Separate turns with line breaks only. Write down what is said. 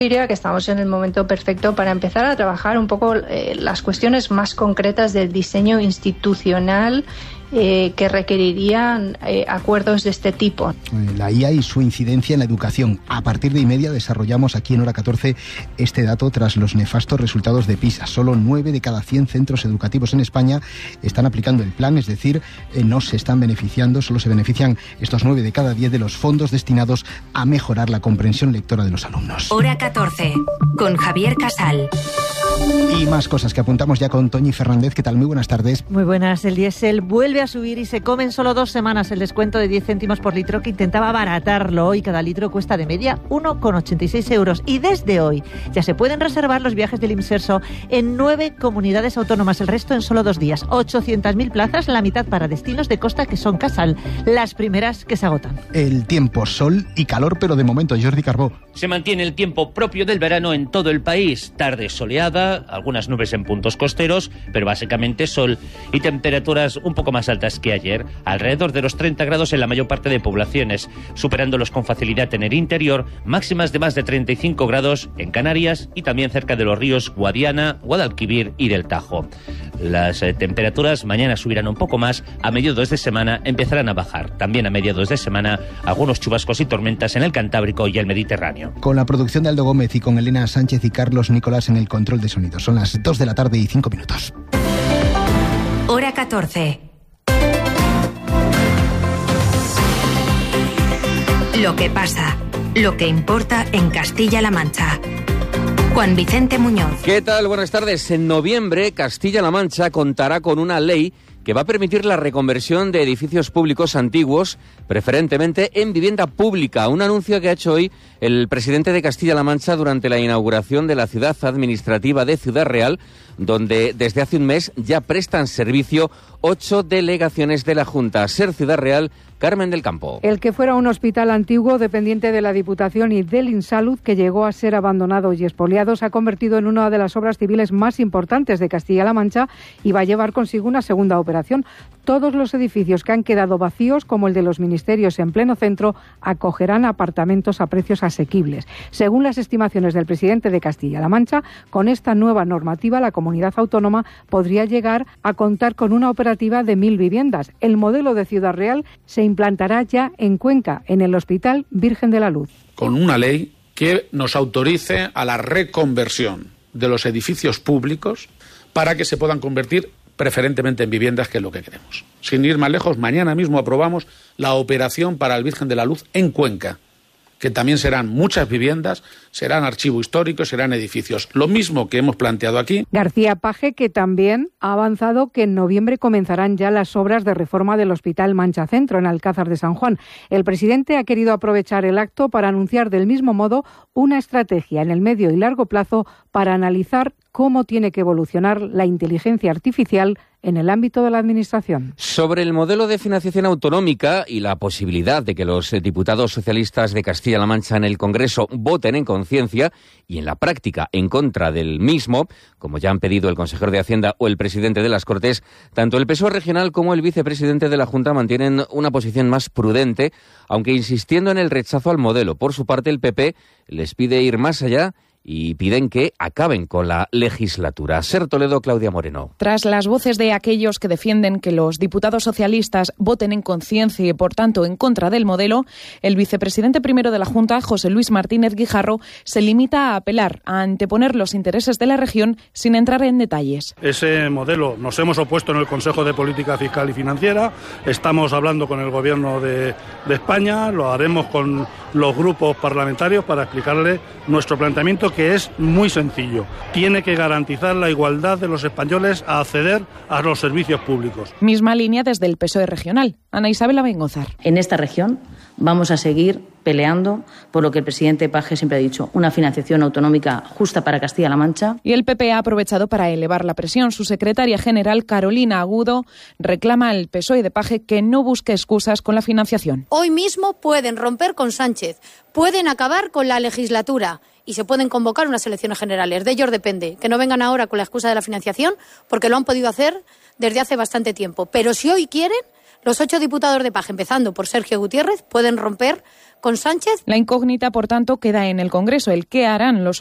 Diría que estamos en el momento perfecto para empezar a trabajar un poco las cuestiones más concretas del diseño institucional que requerirían acuerdos de este tipo.
La IA y su incidencia en la educación. A partir de 1:30 desarrollamos aquí en Hora 14 este dato tras los nefastos resultados de PISA. Solo 9 de cada 100 centros educativos en España están aplicando el plan, es decir, no se están beneficiando, solo se benefician estos 9 de cada 10 de los fondos destinados a mejorar la comprensión lectora de los alumnos.
Hora 14, con Javier Casal.
Y más cosas que apuntamos ya con Toñi Fernández. ¿Qué tal? Muy buenas tardes.
Muy buenas. El diésel vuelve a subir y se come en solo 2 semanas el descuento de 10 céntimos por litro que intentaba abaratarlo. Hoy cada litro cuesta de media 1,86 euros. Y desde hoy ya se pueden reservar los viajes del Imserso en 9 comunidades autónomas. El resto en solo 2 días. 800.000 plazas, la mitad para destinos de costa que son Casal. Las primeras que se agotan.
El tiempo, sol y calor, pero de momento, Jordi Carbó.
Se mantiene el tiempo propio del verano en todo el país. Tarde soleada, algunas nubes en puntos costeros, pero básicamente sol y temperaturas un poco más altas que ayer, alrededor de los 30 grados en la mayor parte de poblaciones, superándolos con facilidad en el interior, máximas de más de 35 grados en Canarias y también cerca de los ríos Guadiana, Guadalquivir y del Tajo. Las temperaturas mañana subirán un poco más, a mediados de semana empezarán a bajar. También a mediados de semana algunos chubascos y tormentas en el Cantábrico y el Mediterráneo.
Con la producción de Aldo Gómez y con Elena Sánchez y Carlos Nicolás en el control de sonido. Son las 2 de la tarde y 5 minutos.
Hora 14. Lo que pasa, lo que importa en Castilla-La Mancha. Juan Vicente Muñoz.
¿Qué tal? Buenas tardes. En noviembre, Castilla-La Mancha contará con una ley que va a permitir la reconversión de edificios públicos antiguos, preferentemente en vivienda pública. Un anuncio que ha hecho hoy el presidente de Castilla-La Mancha durante la inauguración de la ciudad administrativa de Ciudad Real, donde desde hace un mes ya prestan servicio 8 delegaciones de la Junta. Ser Ciudad Real, Carmen del Campo.
El que fuera un hospital antiguo dependiente de la Diputación y del Insalud, que llegó a ser abandonado y expoliado, se ha convertido en una de las obras civiles más importantes de Castilla-La Mancha y va a llevar consigo una segunda operación. Todos los edificios que han quedado vacíos, como el de los ministerios en pleno centro, acogerán apartamentos a precios asequibles. Según las estimaciones del presidente de Castilla-La Mancha, con esta nueva normativa la comunidad autónoma podría llegar a contar con una operativa de 1.000 viviendas. El modelo de Ciudad Real se implantará ya en Cuenca, en el Hospital Virgen de la Luz.
Con una ley que nos autorice a la reconversión de los edificios públicos para que se puedan convertir preferentemente en viviendas, que es lo que queremos. Sin ir más lejos, mañana mismo aprobamos la operación para el Virgen de la Luz en Cuenca, que también serán muchas viviendas, serán archivo histórico, serán edificios. Lo mismo que hemos planteado aquí.
García Paje, que también ha avanzado que en noviembre comenzarán ya las obras de reforma del Hospital Mancha Centro, en Alcázar de San Juan. El presidente ha querido aprovechar el acto para anunciar del mismo modo una estrategia en el medio y largo plazo para analizar cómo tiene que evolucionar la inteligencia artificial en el ámbito de la Administración.
Sobre el modelo de financiación autonómica y la posibilidad de que los diputados socialistas de Castilla-La Mancha en el Congreso voten en conciencia y en la práctica en contra del mismo, como ya han pedido el consejero de Hacienda o el presidente de las Cortes, tanto el PSOE regional como el vicepresidente de la Junta mantienen una posición más prudente, aunque insistiendo en el rechazo al modelo. Por su parte, el PP les pide ir más allá y piden que acaben con la legislatura. Ser Toledo, Claudia Moreno.
Tras las voces de aquellos que defienden que los diputados socialistas voten en conciencia y, por tanto, en contra del modelo, el vicepresidente primero de la Junta, José Luis Martínez Guijarro, se limita a apelar a anteponer los intereses de la región sin entrar en detalles.
Ese modelo nos hemos opuesto en el Consejo de Política Fiscal y Financiera, estamos hablando con el Gobierno de España, lo haremos con los grupos parlamentarios para explicarle nuestro planteamiento, que es muy sencillo. Tiene que garantizar la igualdad de los españoles a acceder a los servicios públicos.
Misma línea desde el PSOE regional. Ana Isabel Abengozar.
En esta región vamos a seguir peleando por lo que el presidente Paje siempre ha dicho, una financiación autonómica justa para Castilla-La Mancha.
Y el PP ha aprovechado para elevar la presión. Su secretaria general, Carolina Agudo, reclama al PSOE de Paje que no busque excusas con la financiación.
Hoy mismo pueden romper con Sánchez, pueden acabar con la legislatura y se pueden convocar unas elecciones generales. De ellos depende, que no vengan ahora con la excusa de la financiación, porque lo han podido hacer desde hace bastante tiempo. Pero si hoy quieren, Los 8 diputados de Paje, empezando por Sergio Gutiérrez, pueden romper con Sánchez.
La incógnita, por tanto, queda en el Congreso, el qué harán los